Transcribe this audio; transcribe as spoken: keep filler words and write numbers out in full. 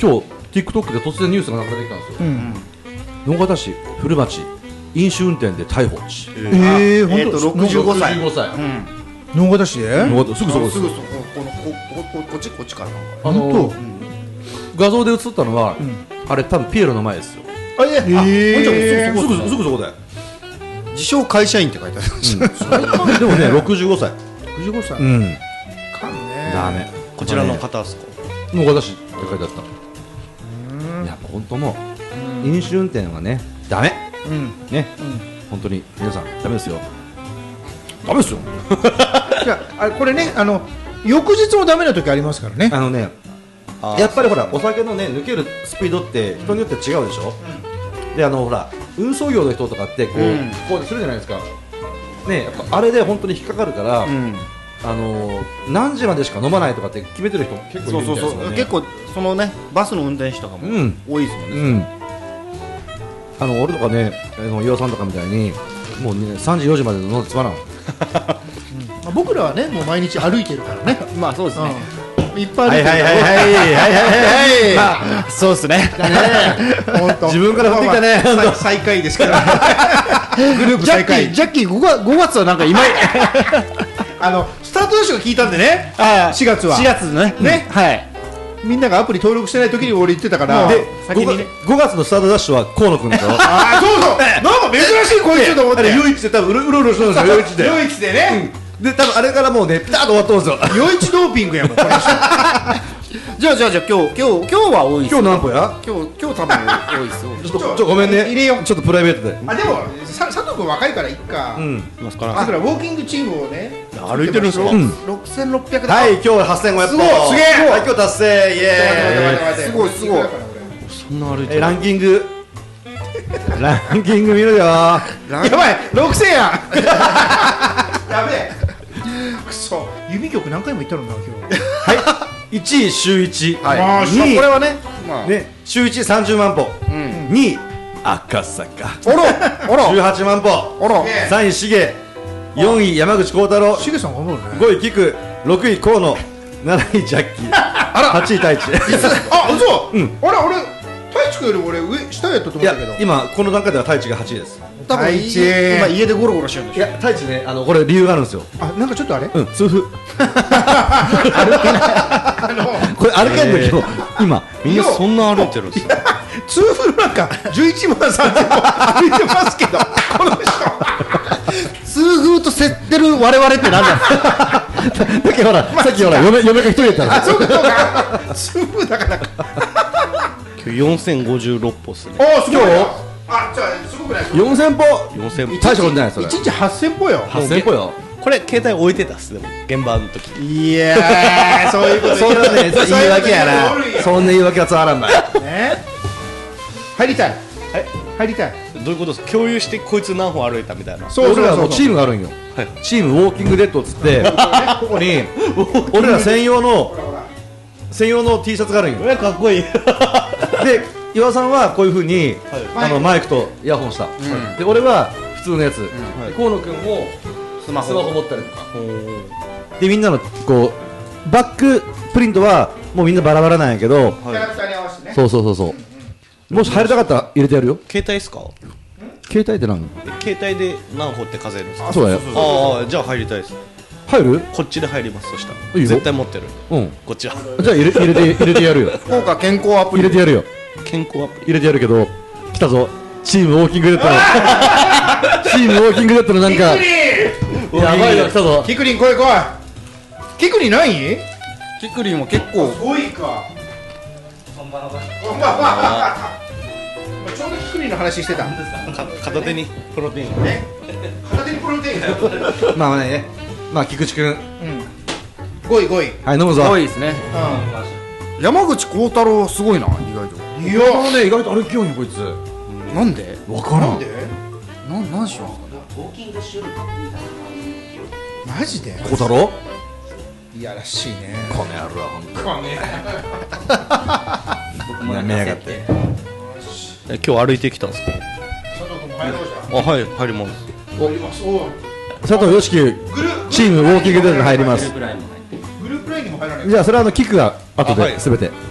今日 TikTok で突然ニュースが流れてきたんですよ、うん、野方市古町飲酒運転で逮捕し、 えー、 えー、ほんとろくじゅうごさい、 ろくじゅうごさい、 うん、野方市で野方すぐそこです、 すぐそここのこここっちこっちかな、 あのー、画像で映ったのは、うん、あれ多分ピエロの前ですよ。 あ、えー、すぐすぐそこで自称会社員って書いてあるんですよ、 うん、でもねろくじゅうごさい、 ろくじゅうごさい、 うん、 かんねダメ。 こちらの方ですか、 野方市って書いてあった。うん、やっぱ本当もう、うん、飲酒運転はねダメ、うん、ね、うん、本当に皆さんダメですよ、ダメですよいやあこれね、あの翌日もダメな時ありますからね。 あのね、やっぱりほらお酒のね抜けるスピードって人によって違うでしょ、うん、であのほら運送業の人とかってこう、うん、こうするじゃないですかね、やっぱあれで本当に引っかかるから、うん、あのー、何時までしか飲まないとかって決めてる人結構いるみたいですよね。そうそうそう、 結構そのねバスの運転手とかも多いですもんね、うんうん、 あの俺とかね、あの岩さんとかみたいにもう、ね、さんじよじまで飲んでつまらん、うん、まあ、僕らはねもう毎日歩いてるからねまあそうですね、 うん、いっぱい歩いてるから、 はいはいはいはいはいまあそうですね本当自分から振ってきたね、 まあまあ、最下位ですからグループ最下位。 ジャッキーごがつはなんか今あのスタートダッシュが聞いたんでね、しがつはしがつね、 ね、 はい、 みんながアプリ登録してない時に俺言ってたからで先にねごがつのスタートダッシュは河野君とああそうそうなんか珍しいこいつと思って、 夜市で多分うろうろしてるんですよ、夜市で夜市でね、 で多分あれからもうねピタッと終わったんですよ夜市ドーピングやもんこれじゃあじゃあじゃあ今日今日今日は多いです今日何歩や今日今日多分多いですよちょっとちょごめんね入れようちょっとプライベートで。 あでも佐藤君若いからいっか、うん、いますからだからウォーキングチームをね歩いてるんですか、 ろくせんろっぴゃくだはい今日ははっせんごひゃく歩すごいすげえ、 はい今日達成イエーイすごいすごいそんな歩いてるランキングランキング見るよやばいろくせんややべえくそ指曲何回も言ったのな今日はいいちい週いち、 はい、にいこれはね、まあ、ね週いちさんじゅうまん歩、うん、にい赤坂おろおろじゅうはちまん歩おろさんいしげよんい山口幸太郎しげさん頑張るねごい菊ろくい河野なないジャッキーはちい太一あ嘘、うん、あれ俺太一君より俺上下やったと思ったけど今この段階では太一がはちいです。 多分今家でゴロゴロしてるんでしょ。 いや太一ねあのこれ理由があるんですよ。 あなんかちょっとあれうん痛風これ歩けんの今日今みんなそんな歩いてるんですよ痛風なんかじゅういちまんさんぜん歩歩いてますけどこの人痛風と競ってる我々って何なんですかだけどほらさっきほら嫁嫁が一人やったらあそうかそうか痛風だから今日よんせんごじゅうろっ歩っすね。 ああすごいあじゃあすごくないよんせん歩よんせん歩大したことないそれいちにちはっせん歩よはっせん歩よこれ携帯置いてたっすでも現場の時いやーそういうことそんなね言い訳やなそんな言い訳はつわらんばいね入りたい入りたいどういうことですか共有してこいつ何歩歩いたみたいなそう俺らもチームがあるんよチームウォーキングデッドっつってここに俺ら専用の専用の T シャツがあるんよかっこいいで岩さんはこういう風にあのマイクとイヤホンしたで俺は普通のやつ河野君もスマホ持ったりとかでみんなのこうバックプリントはもうみんなバラバラなんやけどそうそうそうそうもし入りたかったら入れてやるよ携帯ですか携帯って何携帯で何歩って数えるんですかそうだよああじゃあ入りたいです入るこっちで入りますそしたら絶対持ってるうんこっちはじゃあ入れ入れて入れてやるよ福岡健康アプリ入れてやるよ健康アプリ入れてやるけど来たぞチームウォーキングデッドのチームウォーキングデッドのなんかやばいよ来たぞキクリン来い来いキクリンないキクリンも結構すごいかこんばんはこんばんはちょうどキクリンの話してた片手にプロテインね片手にプロテインまあまあねまあ菊池くんごいごいはい飲むぞごいですね山口幸太郎すごいな意外といやね意外と歩きようにこいつなんでわからんなんでなんなんしようマジで幸太郎いやらしいねこの野郎ほんとこねやめやがって今日歩いてきたんですか佐藤君も入ろうじゃんあはい入ります入りますお佐藤よしきチームウォーキングデッドに入りますグループラインにも入らないじゃあそれはあのキックが後で全て